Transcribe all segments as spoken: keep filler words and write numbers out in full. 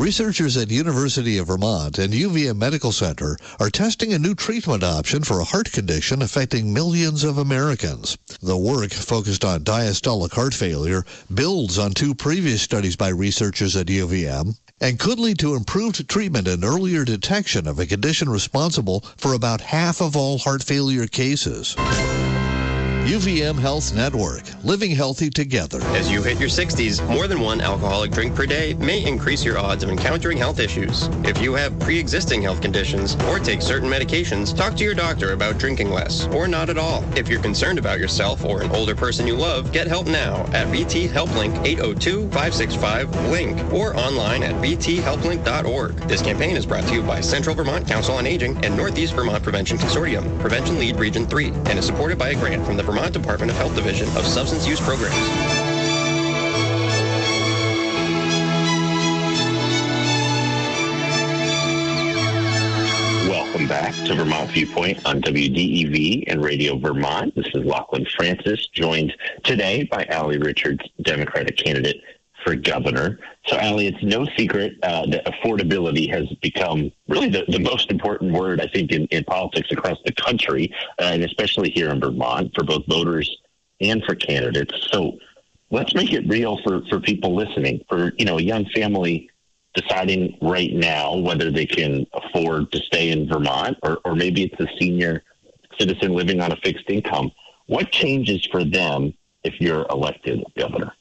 Researchers at University of Vermont and U V M Medical Center are testing a new treatment option for a heart condition affecting millions of Americans. The work, focused on diastolic heart failure, builds on two previous studies by researchers at U V M and could lead to improved treatment and earlier detection of a condition responsible for about half of all heart failure cases. U V M Health Network, living healthy together. As you hit your sixties, more than one alcoholic drink per day may increase your odds of encountering health issues. If you have pre-existing health conditions or take certain medications, talk to your doctor about drinking less or not at all. If you're concerned about yourself or an older person you love, get help now at V T Helplink eight oh two, five six five, LINK or online at v t helplink dot org. This campaign is brought to you by Central Vermont Council on Aging and Northeast Vermont Prevention Consortium, Prevention Lead Region three, and is supported by a grant from the Vermont Department of Health Division of Substance Use Programs. Welcome back to Vermont Viewpoint on W D E V and Radio Vermont. This is Lachlan Francis, joined today by Allie Richards, Democratic candidate for governor. So, Allie, it's no secret uh, that affordability has become really the, the most important word, I think, in, in politics across the country, uh, and especially here in Vermont, for both voters and for candidates. So let's make it real for, for people listening, for, you know, a young family deciding right now whether they can afford to stay in Vermont, or, or maybe it's a senior citizen living on a fixed income. What changes for them if you're elected governor?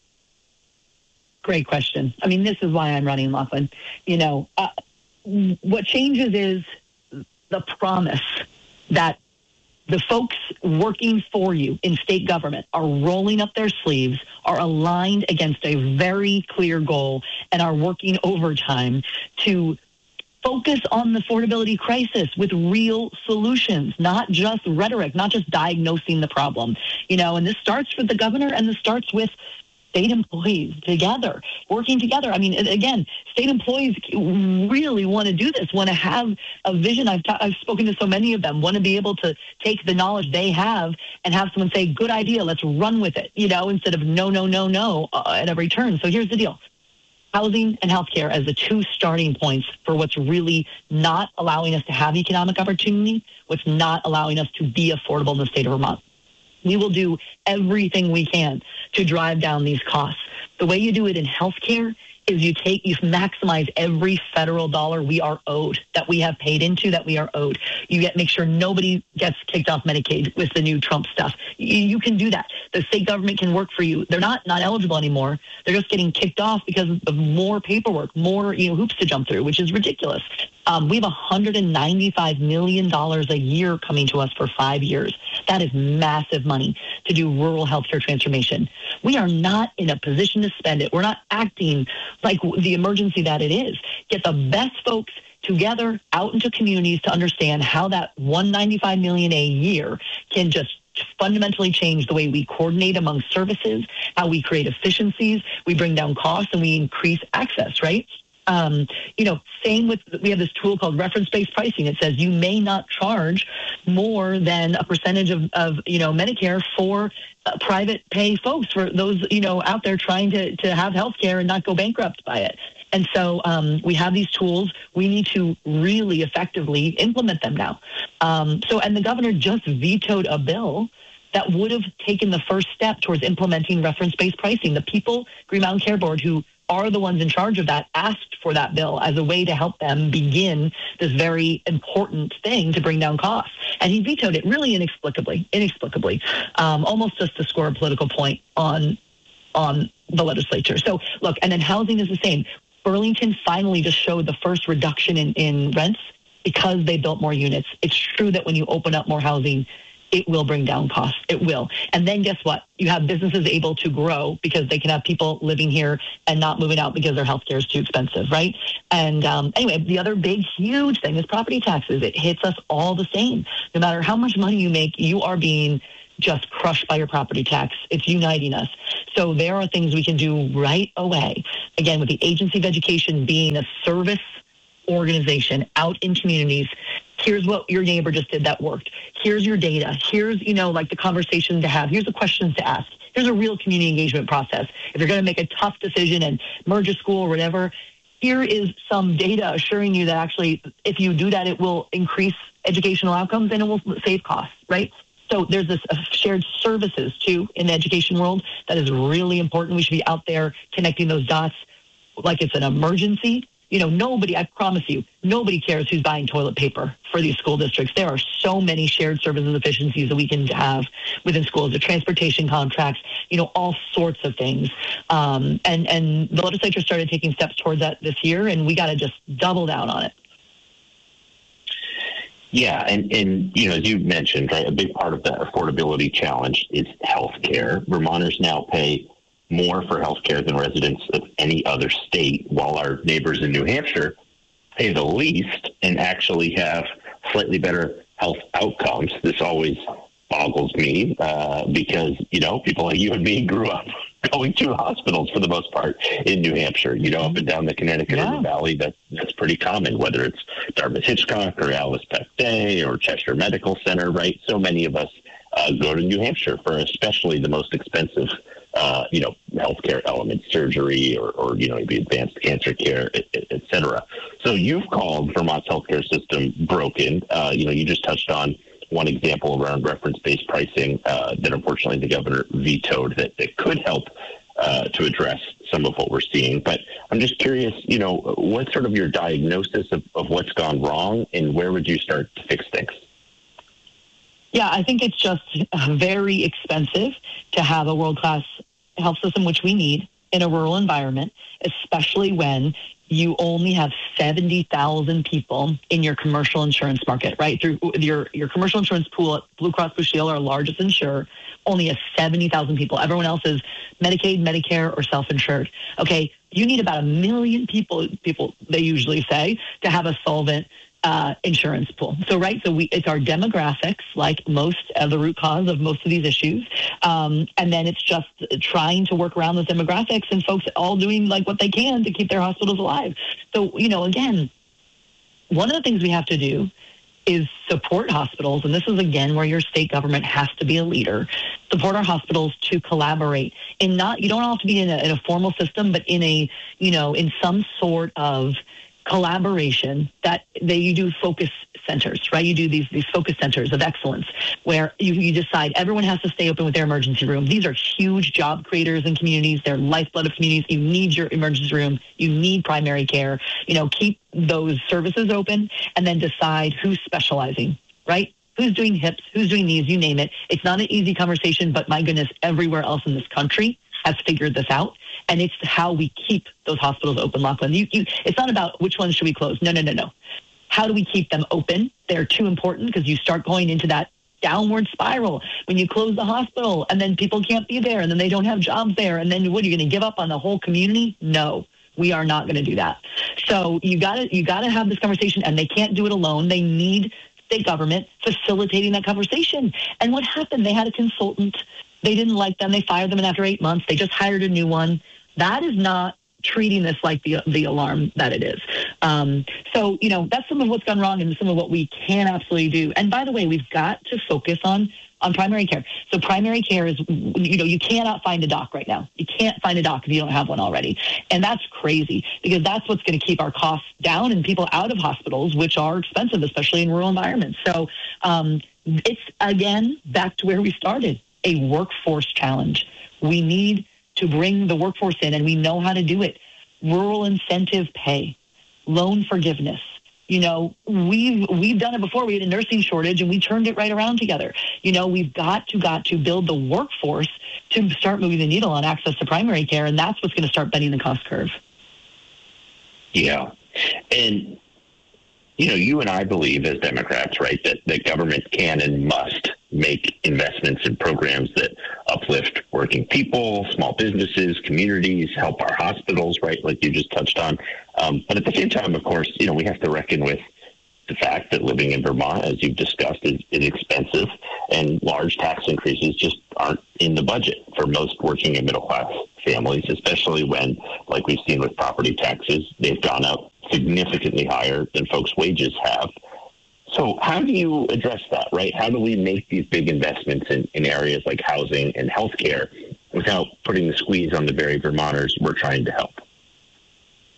Great question. I mean, this is why I'm running, Lachlan. You know, uh, what changes is the promise that the folks working for you in state government are rolling up their sleeves, are aligned against a very clear goal, and are working overtime to focus on the affordability crisis with real solutions, not just rhetoric, not just diagnosing the problem. You know, and this starts with the governor, and this starts with state employees together, working together. I mean, again, state employees really want to do this, want to have a vision. I've, ta- I've spoken to so many of them, want to be able to take the knowledge they have and have someone say, good idea, let's run with it, you know, instead of no, no, no, no uh, at every turn. So here's the deal. Housing and healthcare as the two starting points for what's really not allowing us to have economic opportunity, what's not allowing us to be affordable in the state of Vermont. We will do everything we can to drive down these costs. The way you do it in healthcare is you take, you maximize every federal dollar we are owed, that we have paid into, that we are owed. You get make sure nobody gets kicked off Medicaid with the new Trump stuff. You, you can do that. The state government can work for you. They're not not eligible anymore. They're just getting kicked off because of more paperwork, more you know hoops to jump through, which is ridiculous. Um, we have one hundred ninety-five million dollars a year coming to us for five years. That is massive money to do rural healthcare transformation. We are not in a position to spend it. We're not acting like the emergency that it is. Get the best folks together out into communities to understand how that one hundred ninety-five million dollars a year can just fundamentally change the way we coordinate among services, how we create efficiencies, we bring down costs, and we increase access, right? Um, you know, same with, we have this tool called reference-based pricing. It says you may not charge more than a percentage of, of you know, Medicare for uh, private pay folks, for those, you know, out there trying to, to have health care and not go bankrupt by it. And so um, we have these tools. We need to really effectively implement them now. Um, so, and the governor just vetoed a bill that would have taken the first step towards implementing reference-based pricing. The people, Green Mountain Care Board, who are the ones in charge of that, asked for that bill as a way to help them begin this very important thing to bring down costs. And he vetoed it really inexplicably, inexplicably, um, almost just to score a political point on on the legislature. So, look, and then housing is the same. Burlington finally just showed the first reduction in, in rents because they built more units. It's true that when you open up more housing, it will bring down costs. It will. And then guess what? You have businesses able to grow because they can have people living here and not moving out because their healthcare is too expensive, right? And um, anyway, the other big, huge thing is property taxes. It hits us all the same. No matter how much money you make, you are being just crushed by your property tax. It's uniting us. So there are things we can do right away. Again, with the Agency of Education being a service organization out in communities. Here's what your neighbor just did that worked. Here's your data. Here's, you know, like the conversation to have. Here's the questions to ask. Here's a real community engagement process. If you're going to make a tough decision and merge a school or whatever, here is some data assuring you that actually, if you do that, it will increase educational outcomes and it will save costs, right? So there's this uh, shared services, too, in the education world that is really important. We should be out there connecting those dots like it's an emergency. You know, nobody, I promise you, nobody cares who's buying toilet paper for these school districts. There are so many shared services efficiencies that we can have within schools, the transportation contracts, you know, all sorts of things. Um, and, and the legislature started taking steps towards that this year, and we got to just double down on it. Yeah, and, and, you know, as you mentioned, right, a big part of that affordability challenge is health care. Vermonters now pay more for health care than residents of any other state, while our neighbors in New Hampshire pay the least and actually have slightly better health outcomes. This always boggles me uh, because, you know, people like you and me grew up going to hospitals for the most part in New Hampshire. You know, up and down the Connecticut Yeah. River Valley, that, that's pretty common, whether it's Dartmouth-Hitchcock or Alice Peck Day or Cheshire Medical Center, right? So many of us uh, go to New Hampshire for especially the most expensive Uh, you know, healthcare elements, surgery, or, or you know, maybe advanced cancer care, et, et cetera. So you've called Vermont's healthcare system broken. Uh, you know, you just touched on one example around reference-based pricing uh, that unfortunately the governor vetoed that, that could help uh, to address some of what we're seeing. But I'm just curious, you know, what's sort of your diagnosis of, of what's gone wrong, and where would you start to fix things? Yeah, I think it's just very expensive to have a world-class health system, which we need in a rural environment, especially when you only have seventy thousand people in your commercial insurance market, right? Through your, your commercial insurance pool at Blue Cross Blue Shield, our largest insurer, only has seventy thousand people. Everyone else is Medicaid, Medicare, or self-insured. Okay, you need about a million people, people they usually say, to have a solvent Uh, insurance pool. So, right, so we it's our demographics, like most of the root cause of most of these issues. Um, and then it's just trying to work around those demographics and folks all doing like what they can to keep their hospitals alive. So, you know, again, one of the things we have to do is support hospitals. And this is, again, where your state government has to be a leader. Support our hospitals to collaborate in not, you don't have to be in a, in a formal system, but in a, you know, in some sort of collaboration that they you do focus centers, right? You do these these focus centers of excellence where you, you decide everyone has to stay open with their emergency room. These are huge job creators in communities. They're lifeblood of communities. You need your emergency room. You need primary care. You know, keep those services open and then decide who's specializing, right? Who's doing hips? Who's doing knees? You name it. It's not an easy conversation, but my goodness, everywhere else in this country has figured this out. And it's how we keep those hospitals open, Lachlan. You, you, it's not about which ones should we close. No, no, no, no. How do we keep them open? They're too important because you start going into that downward spiral when you close the hospital and then people can't be there and then they don't have jobs there. And then what, are you going to give up on the whole community? No, we are not going to do that. So you got to you got to have this conversation, and they can't do it alone. They need state government facilitating that conversation. And what happened? They had a consultant. They didn't like them. They fired them, and after eight months, they just hired a new one. That is not treating this like the the alarm that it is. Um, so, you know, that's some of what's gone wrong and some of what we can absolutely do. And by the way, we've got to focus on on primary care. So primary care is, you know, you cannot find a doc right now. You can't find a doc if you don't have one already. And that's crazy because that's what's going to keep our costs down and people out of hospitals, which are expensive, especially in rural environments. So um, it's, again, back to where we started, a workforce challenge. We need to bring the workforce in, and we know how to do it. Rural incentive pay, loan forgiveness. You know, we've we've done it before. We had a nursing shortage, and we turned it right around together. You know, we've got to got to build the workforce to start moving the needle on access to primary care, and that's what's going to start bending the cost curve. Yeah, and you know, you and I believe as Democrats, right, that that government can and must make investments in programs that uplift working people, small businesses, communities, help our hospitals, right, like you just touched on. Um, but at the same time, of course, you know, we have to reckon with the fact that living in Vermont, as you've discussed, is, is expensive, and large tax increases just aren't in the budget for most working and middle-class families, especially when, like we've seen with property taxes, they've gone up significantly higher than folks' wages have. So how do you address that, right? How do we make these big investments in, in areas like housing and healthcare without putting the squeeze on the very Vermonters we're trying to help?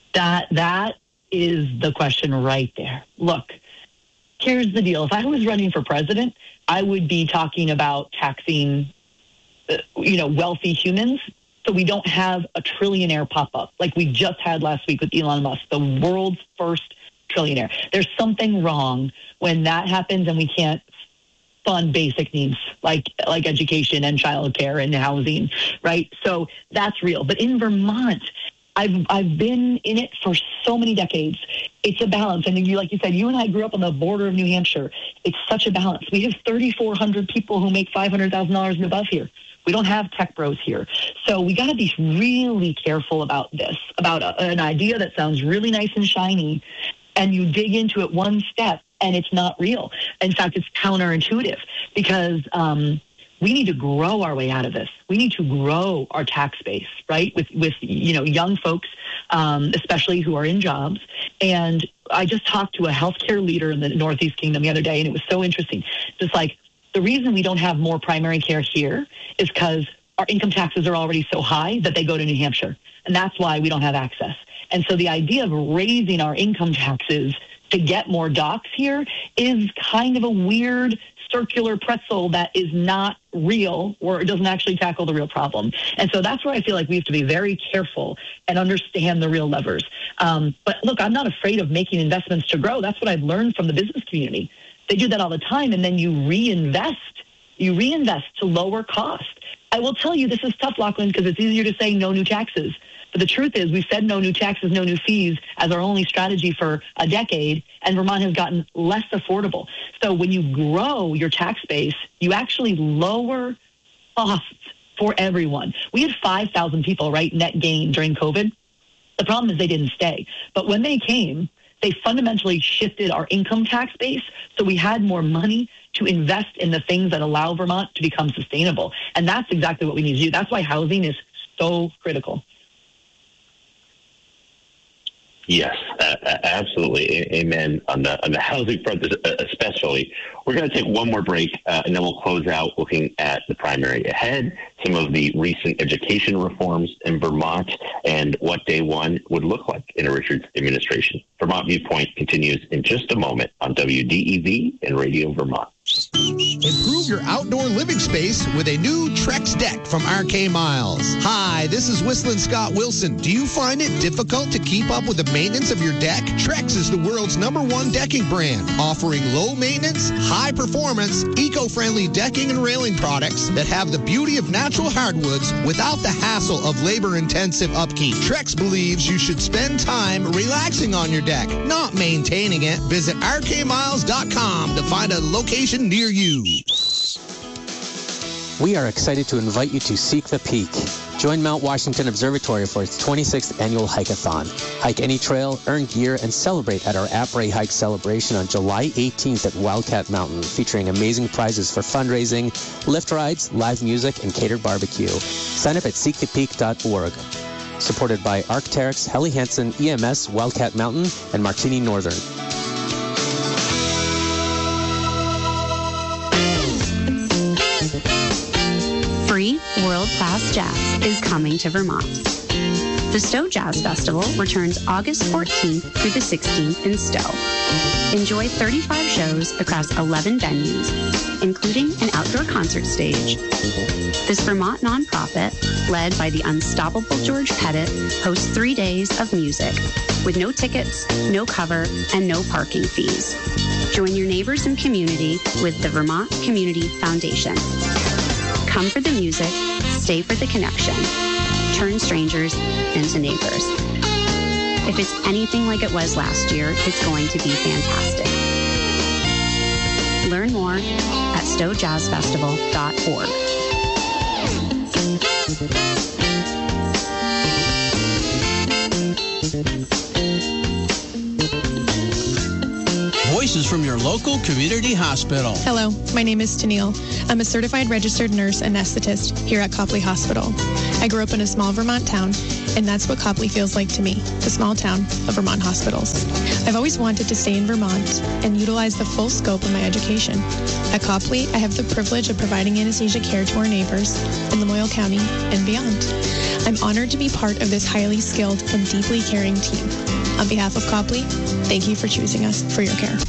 That that is the question right there. Look, here's the deal. If I was running for president, I would be talking about taxing, uh, you know, wealthy humans so we don't have a trillionaire pop up like we just had last week with Elon Musk, the world's first trillionaire. There's something wrong when that happens and we can't fund basic needs like like education and childcare and housing, right? So that's real. But in Vermont, I've I've been in it for so many decades. It's a balance. And you, like you said, you and I grew up on the border of New Hampshire. It's such a balance. We have thirty-four hundred people who make five hundred thousand dollars and above here. We don't have tech bros here. So we got to be really careful about this, about a, an idea that sounds really nice and shiny, and you dig into it one step, and it's not real. In fact, it's counterintuitive because um, we need to grow our way out of this. We need to grow our tax base, right, with, with you know, young folks, um, especially who are in jobs. And I just talked to a healthcare leader in the Northeast Kingdom the other day, and it was so interesting. Just like the reason we don't have more primary care here is because our income taxes are already so high that they go to New Hampshire. And that's why we don't have access. And so the idea of raising our income taxes to get more docs here is kind of a weird circular pretzel that is not real, or it doesn't actually tackle the real problem. And so that's where I feel like we have to be very careful and understand the real levers. Um, but look, I'm not afraid of making investments to grow. That's what I've learned from the business community. They do that all the time, and then you reinvest. You reinvest to lower cost. I will tell you, this is tough, Lachlan, because it's easier to say no new taxes. But the truth is, we've said no new taxes, no new fees as our only strategy for a decade, and Vermont has gotten less affordable. So when you grow your tax base, you actually lower costs for everyone. We had five thousand people, right, net gain during COVID. The problem is they didn't stay. But when they came, they fundamentally shifted our income tax base, so we had more money to invest in the things that allow Vermont to become sustainable. And that's exactly what we need to do. That's why housing is so critical. Yes, uh, absolutely. Amen. On the on the housing front, especially. We're going to take one more break, uh, and then we'll close out looking at the primary ahead, some of the recent education reforms in Vermont, and what day one would look like in a Richards administration. Vermont Viewpoint continues in just a moment on W D E V and Radio Vermont. Improve your outdoor living space with a new Trex deck from R K Miles. Hi, this is Whistling Scott Wilson. Do you find it difficult to keep up with the maintenance of your deck? Trex is the world's number one decking brand, offering low maintenance, high performance, eco-friendly decking and railing products that have the beauty of natural hardwoods without the hassle of labor-intensive upkeep. Trex believes you should spend time relaxing on your deck, not maintaining it. Visit R K miles dot com to find a location near you. We are excited to invite you to Seek the Peak. Join Mount Washington Observatory for its twenty-sixth annual hike-a-thon. Hike any trail, earn gear, and celebrate at our Après Hike celebration on July eighteenth at Wildcat Mountain, featuring amazing prizes for fundraising, lift rides, live music, and catered barbecue. Sign up at seek the peak dot org. Supported by Arc'teryx, Helly Hansen, E M S, Wildcat Mountain, and Martini Northern. Free world-class jazz is coming to Vermont. The Stowe Jazz Festival returns August fourteenth through the sixteenth in Stowe. Enjoy thirty-five shows across eleven venues, including an outdoor concert stage. This Vermont nonprofit, led by the unstoppable George Pettit, hosts three days of music with no tickets, no cover, and no parking fees. Join your neighbors and community with the Vermont Community Foundation. Come for the music, stay for the connection. Turn strangers into neighbors. If it's anything like it was last year, it's going to be fantastic. Learn more at stowe jazz festival dot org. Voices from your local community hospital. Hello, my name is Tennille. I'm a certified registered nurse anesthetist here at Copley Hospital. I grew up in a small Vermont town, and that's what Copley feels like to me, the small town of Vermont hospitals. I've always wanted to stay in Vermont and utilize the full scope of my education. At Copley, I have the privilege of providing anesthesia care to our neighbors in Lamoille County and beyond. I'm honored to be part of this highly skilled and deeply caring team. On behalf of Copley, thank you for choosing us for your care.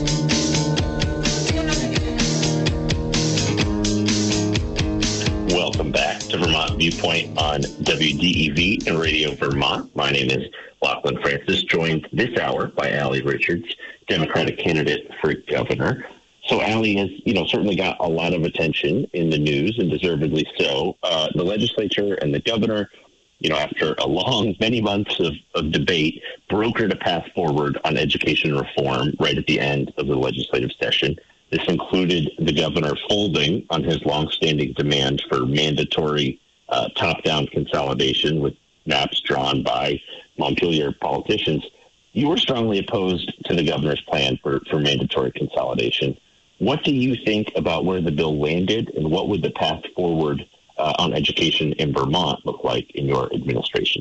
Welcome back to Vermont Viewpoint on W D E V and Radio Vermont. My name is Lachlan Francis, joined this hour by Allie Richards, Democratic candidate for governor. So Allie has, you know, certainly got a lot of attention in the news, and deservedly so. Uh, the legislature and the governor, you know, after a long, many months of, of debate, brokered a path forward on education reform right at the end of the legislative session. This included the governor folding on his longstanding demand for mandatory uh, top-down consolidation with maps drawn by Montpelier politicians. You were strongly opposed to the governor's plan for, for mandatory consolidation. What do you think about where the bill landed, and what would the path forward uh, on education in Vermont look like in your administration?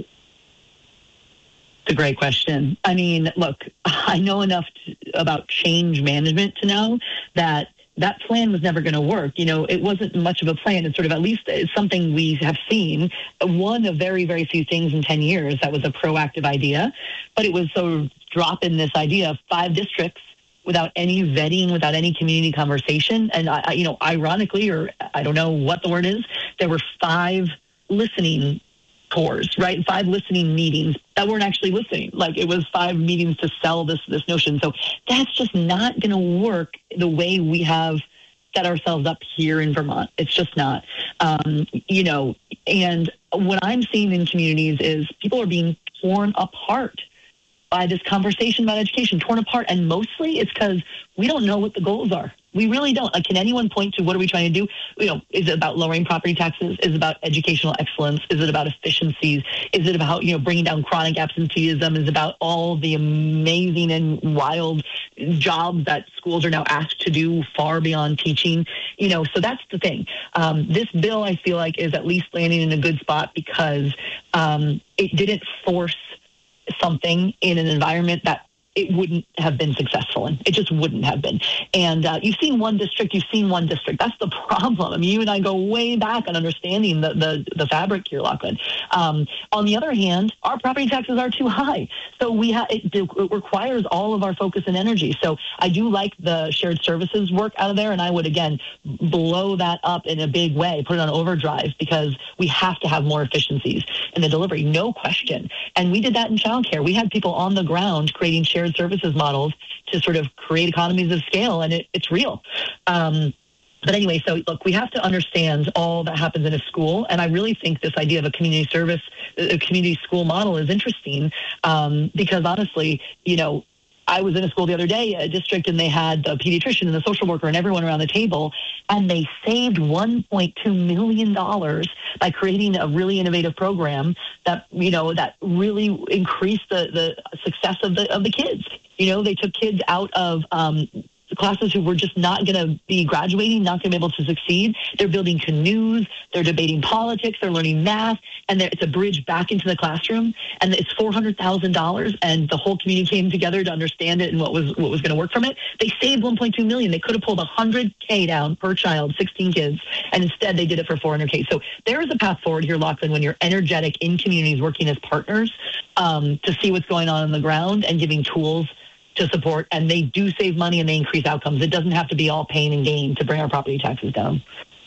It's a great question. I mean, look, I know enough to, about change management to know that that plan was never going to work. You know, it wasn't much of a plan. It's sort of, at least it's something we have seen, one of very, very few things in ten years that was a proactive idea. But it was sort of drop in this idea of five districts without any vetting, without any community conversation. And, I, you know, ironically, or I don't know what the word is, there were five listening tours, right? Five listening meetings that weren't actually listening. Like, it was five meetings to sell this this notion. So that's just not going to work the way we have set ourselves up here in Vermont. It's just not. Um, you know, and what I'm seeing in communities is people are being torn apart by this conversation about education, torn apart. And mostly it's because we don't know what the goals are. We really don't. Like, can anyone point to what are we trying to do? You know, is it about lowering property taxes? Is it about educational excellence? Is it about efficiencies? Is it about, you know, bringing down chronic absenteeism? Is it about all the amazing and wild jobs that schools are now asked to do far beyond teaching? You know, so that's the thing. Um, this bill, I feel like, is at least landing in a good spot because um, it didn't force something in an environment that it wouldn't have been successful in. It just wouldn't have been. And uh, you've seen one district, you've seen one district. That's the problem. I mean, you and I go way back on understanding the the, the fabric here, Lachlan. Um, on the other hand, our property taxes are too high. So we ha- it, it requires all of our focus and energy. So I do like the shared services work out of there, and I would, again, blow that up in a big way, put it on overdrive, because we have to have more efficiencies in the delivery, no question. And we did that in childcare. We had people on the ground creating shared services models to sort of create economies of scale, and it, it's real. Um, but anyway, so look, we have to understand all that happens in a school, and I really think this idea of a community service, a community school model is interesting um, because honestly, you know, I was in a school the other day, a district, and they had the pediatrician and the social worker and everyone around the table, and they saved one point two million dollars by creating a really innovative program that, you know, that really increased the, the success of the of the kids. You know, they took kids out of um, classes who were just not going to be graduating, not going to be able to succeed. They're building canoes, they're debating politics, they're learning math, and it's a bridge back into the classroom. And it's four hundred thousand dollars, and the whole community came together to understand it and what was what was going to work from it. They saved one point two million dollars. They could have pulled one hundred K down per child, sixteen kids, and instead they did it for four hundred K. So there is a path forward here, Lachlan, when you're energetic in communities working as partners um, to see what's going on on the ground and giving tools to support, and they do save money and they increase outcomes. It doesn't have to be all pain and gain to bring our property taxes down.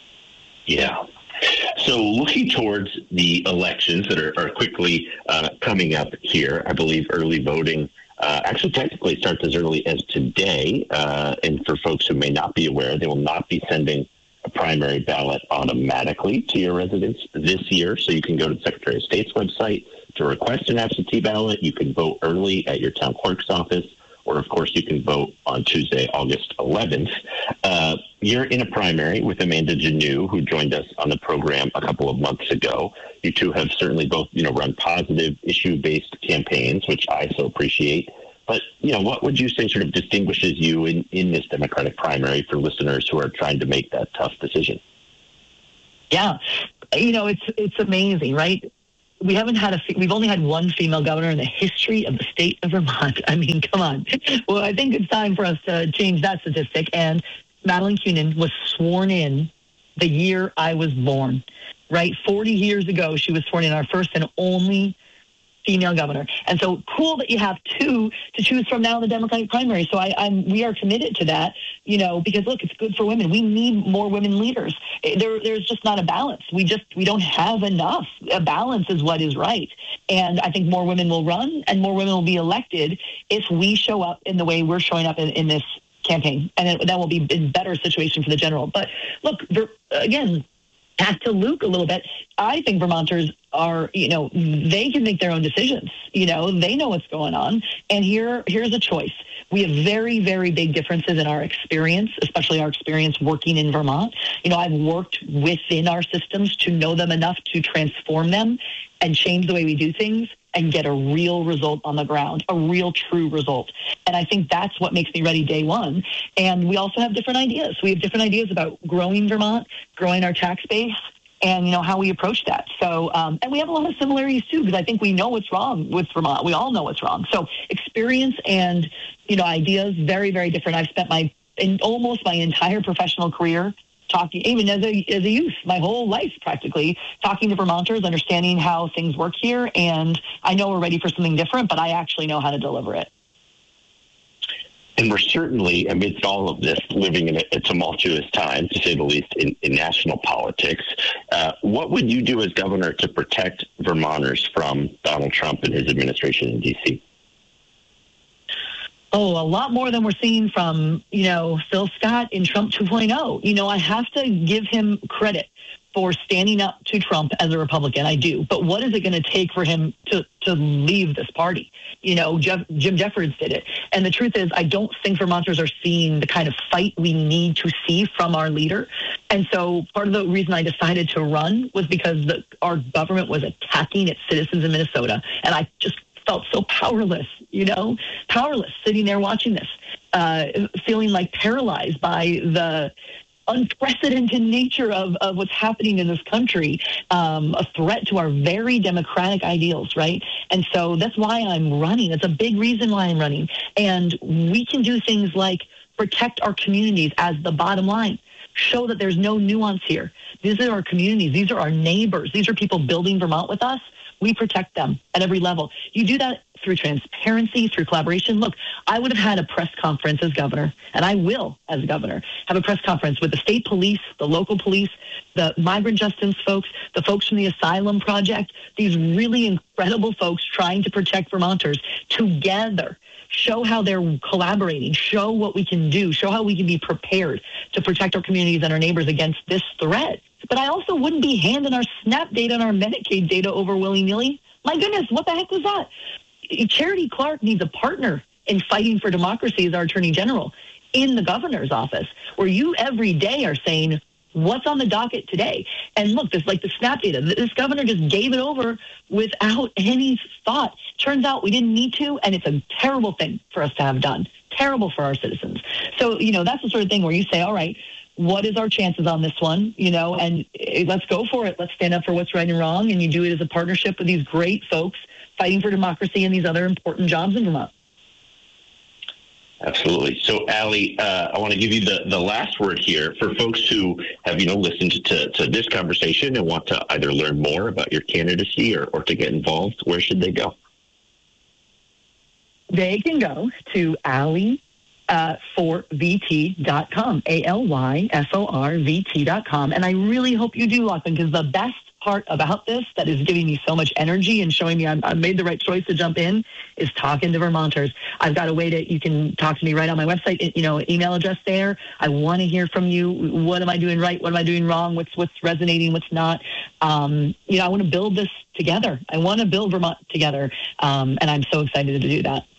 Yeah. So looking towards the elections that are, are quickly uh, coming up here, I believe early voting uh, actually technically starts as early as today. Uh, and for folks who may not be aware, they will not be sending a primary ballot automatically to your residence this year. So you can go to the Secretary of State's website to request an absentee ballot. You can vote early at your town clerk's office. Or, of course, you can vote on Tuesday, August eleventh. Uh, you're in a primary with Amanda Janneau, who joined us on the program a couple of months ago. You two have certainly both, you know, run positive issue-based campaigns, which I so appreciate. But, you know, what would you say sort of distinguishes you in, in this Democratic primary for listeners who are trying to make that tough decision? Yeah. You know, it's it's amazing, right? We haven't had a, we've only had one female governor in the history of the state of Vermont. I mean, come on. Well, I think it's time for us to change that statistic. And Madeleine Kunin was sworn in the year I was born. right? forty years ago, she was sworn in, our first and only female governor. And so cool that you have two to choose from now in the Democratic primary. So I, I'm, we are committed to that, you know, because look, it's good for women. We need more women leaders. There, there's just not a balance. We just, we don't have enough. A balance is what is right. And I think more women will run and more women will be elected if we show up in the way we're showing up in, in this campaign. And it, that will be a better situation for the general. But look, again, back to Luke a little bit, I think Vermonters are, you know, they can make their own decisions. You know, they know what's going on. And here, here's a choice. We have very, very big differences in our experience, especially our experience working in Vermont. You know, I've worked within our systems to know them enough to transform them and change the way we do things and get a real result on the ground, a real true result. And I think that's what makes me ready day one. And we also have different ideas. We have different ideas about growing Vermont, growing our tax base, and, you know, how we approach that. So, um, and we have a lot of similarities, too, because I think we know what's wrong with Vermont. We all know what's wrong. So experience and, you know, ideas, very, very different. I've spent my, in almost my entire professional career talking, even as a as a youth, my whole life practically, talking to Vermonters, understanding how things work here. And I know we're ready for something different, but I actually know how to deliver it. And we're certainly, amidst all of this, living in a, a tumultuous time, to say the least, in, in national politics. Uh, what would you do as governor to protect Vermonters from Donald Trump and his administration in D C? Oh, a lot more than we're seeing from, you know, Phil Scott in Trump two point oh. You know, I have to give him credit for standing up to Trump as a Republican. I do. But what is it going to take for him to, to leave this party? You know, Jeff, Jim Jeffords did it. And the truth is, I don't think Vermonters are seeing the kind of fight we need to see from our leader. And so part of the reason I decided to run was because the, our government was attacking its citizens in Minnesota. And I just felt so powerless, you know, powerless sitting there watching this, uh, feeling like paralyzed by the unprecedented nature of, of what's happening in this country, um, a threat to our very democratic ideals, right? And so that's why I'm running. It's a big reason why I'm running. And we can do things like protect our communities as the bottom line. Show that there's no nuance here. These are our communities. These are our neighbors. These are people building Vermont with us. We protect them at every level. You do that through transparency, through collaboration. Look, I would have had a press conference as governor, and I will, as governor, have a press conference with the state police, the local police, the migrant justice folks, the folks from the Asylum Project, these really incredible folks trying to protect Vermonters together. Show how they're collaborating, show what we can do, show how we can be prepared to protect our communities and our neighbors against this threat. But I also wouldn't be handing our SNAP data and our Medicaid data over willy-nilly. My goodness, what the heck was that? Charity Clark needs a partner in fighting for democracy as our Attorney General in the governor's office, where you every day are saying, what's on the docket today? And look, this like the SNAP data, this governor just gave it over without any thought. Turns out we didn't need to, and it's a terrible thing for us to have done. Terrible for our citizens. So, you know, that's the sort of thing where you say, all right, what is our chances on this one? You know, and let's go for it. Let's stand up for what's right and wrong. And you do it as a partnership with these great folks fighting for democracy and these other important jobs in Vermont. Absolutely. So, Allie, uh, I want to give you the, the last word here for folks who have, you know, listened to, to this conversation and want to either learn more about your candidacy or, or to get involved. Where should they go? They can go to Allie uh, for V T dot com, A L Y F O R V T dot com. And I really hope you do, Lachlan, because the best part about this that is giving me so much energy and showing me I'm, I made the right choice to jump in is talking to Vermonters. I've got a way that you can talk to me right on my website, you know, email address there. I want to hear from you. What am I doing right? What am I doing wrong? What's what's resonating? What's not? Um, you know, I want to build this together. I want to build Vermont together. Um, and I'm so excited to do that.